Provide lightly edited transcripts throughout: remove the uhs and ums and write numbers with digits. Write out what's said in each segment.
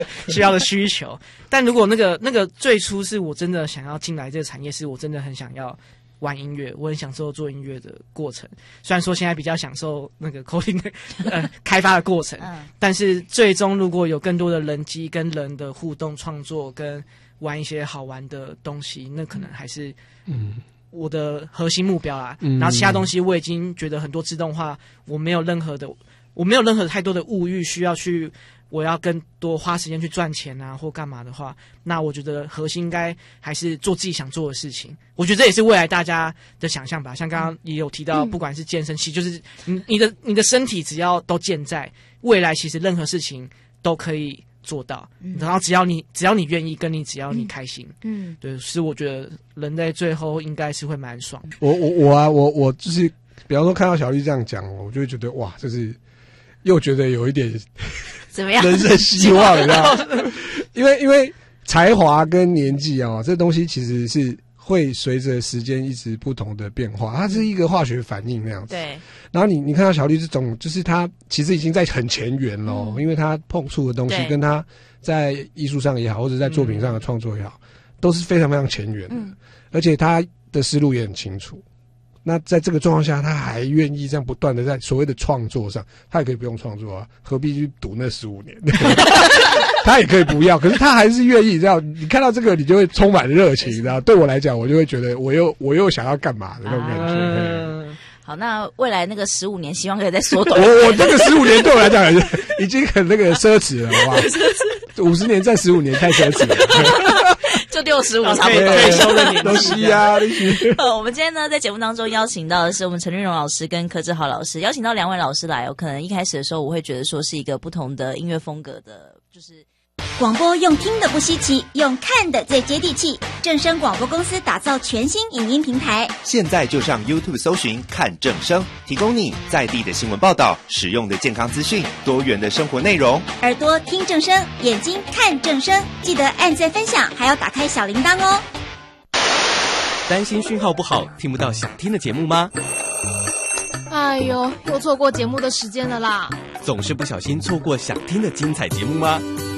需要的需求。但如果那个最初是我真的想要进来这个产业，是我真的很想要玩音乐，我很享受做音乐的过程。虽然说现在比较享受那个 coding 的开发的过程，但是最终如果有更多的人机跟人的互动创作，跟玩一些好玩的东西，那可能还是我的核心目标啦。然后其他东西我已经觉得很多自动化，我没有任何太多的物欲需要去。我要更多花时间去赚钱啊，或干嘛的话，那我觉得核心应该还是做自己想做的事情。我觉得这也是未来大家的想象吧。像刚刚也有提到，不管是健身器，就是你的身体只要都健在，未来其实任何事情都可以做到。然后只要你愿意，只要你开心，对，是我觉得人类最后应该是会蛮爽的。 我就是，比方说看到小丽这样讲，我就会觉得哇，就是又觉得有一点。 怎么样？ 人生希望，你知道吗？因为才华跟年纪啊，这东西其实是会随着时间一直不同的变化，它是一个化学反应那样子。 对。 然后你看到小绿这种，就是他其实已经在很前沿咯，因为他碰触的东西跟他在艺术上也好，或者在作品上的创作也好，都是非常非常前沿的，而且他的思路也很清楚。那在这个状况下，他还愿意这样不断的在所谓的创作上，他也可以不用创作啊，何必去赌那15年？他也可以不要，可是他还是愿意这样。你看到这个，你就会充满热情，然后对我来讲，我就会觉得我又想要干嘛的那种感觉。 好，那未来那个15年，希望可以再缩短。 我这个15年对我来讲已经很那个奢侈了，好吧？50年再15年太奢侈了。 就65差不多退休的年纪啊！ 我们今天呢，在节目当中邀请到的是我们陈韵荣老师跟柯志豪老师，邀请到2位老师来可能一开始的时候，我会觉得说是一个不同的音乐风格的，就是广播用听的不稀奇，用看的最接地气。正声广播公司打造全新影音平台， 现在就上 YouTube 搜寻看正声，提供你在地的新闻报道、实用的健康资讯、多元的生活内容。 耳朵听正声，眼睛看正声，记得按赞分享，还要打开小铃铛哦。 担心讯号不好，听不到想听的节目吗？ 哎呦，又错过节目的时间了啦！ 总是不小心错过想听的精彩节目吗？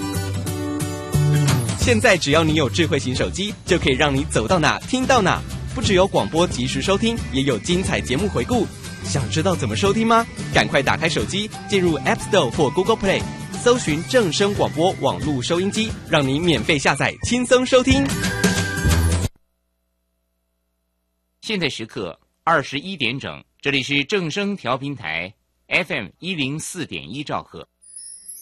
现在只要你有智慧型手机，就可以让你走到哪听到哪。不只有广播及时收听，也有精彩节目回顾。想知道怎么收听吗？赶快打开手机，进入 App Store 或 Google Play， 搜寻正声广播网络收音机，让你免费下载，轻松收听。 现在时刻21点整，这里是正声调频台 FM104.1兆赫。